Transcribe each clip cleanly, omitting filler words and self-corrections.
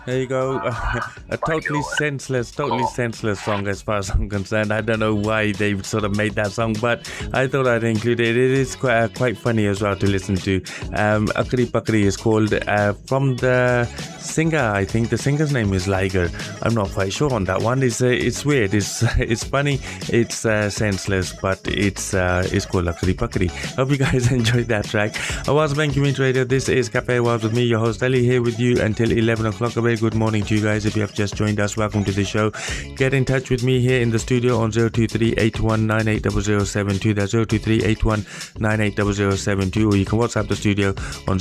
There you go. A totally senseless song as far as I'm concerned. I don't know why they sort of made that song, but I thought I'd include it. It is quite funny as well to listen to. Akri Pakri is called from the singer. I think the singer's name is Liger. I'm not quite sure on that one. It's weird. It's funny. It's senseless, but it's called Akri Pakri. Hope you guys enjoyed that track. Awaz Bank Community Radio. This is Cafe Awaz with me, your host Ali, here with you until 11 o'clock. A very good morning to you guys. If you have just joined us, welcome to the show. Get in touch with me here in the studio on 023-8198-0072. That's 023-8198-0072, or you can WhatsApp the studio on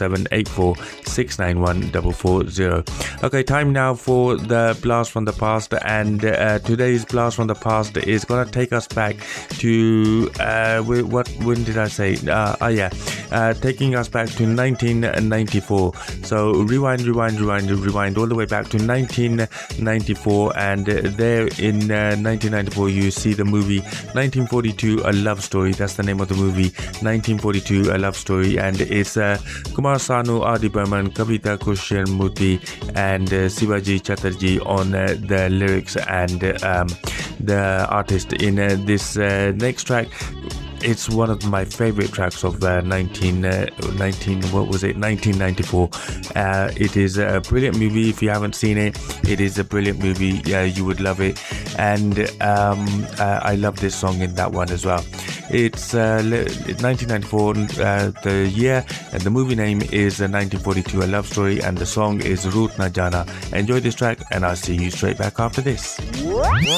077-84-691-440. Okay, time now for the blast from the past, and today's blast from the past is going to take us back to when did I say? Taking us back to 1994. So rewind all the way back to 1994, and there in 1994 you see the movie 1942 A Love Story. That's the name of the movie, 1942 A Love Story, and it's Kumar Sanu, R.D. Burman, Kavita Krishnamurthy and Sivaji Chatterjee on the lyrics and the artist in this next track. It's one of my favorite tracks of 1994. It is a brilliant movie. If you haven't seen it, it is a brilliant movie. You would love it, and I love this song in that one as well. It's 1994, the year, and the movie name is 1942 A Love Story, and the song is Root Na Jana. Enjoy this track, and I'll see you straight back after this.